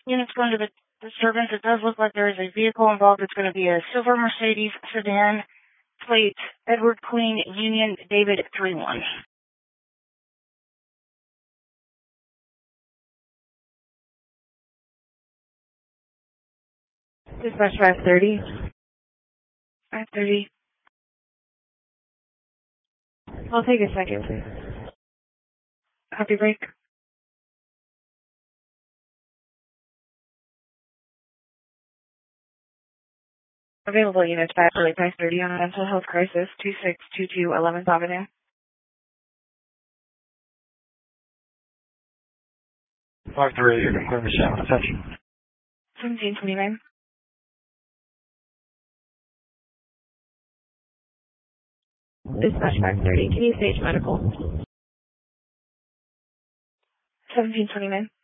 Units going to the disturbance. It does look like there is a vehicle involved. It's going to be a silver Mercedes sedan, plate Edward Queen Union David 31. Dispatch 530. 530. I'll take a second, please. Copy break. Available units 530 on a mental health crisis, 2622 11th Avenue. 530, you're going to clear me sound. Attention. 1729. Dispatch 530, can you stage medical? 1729.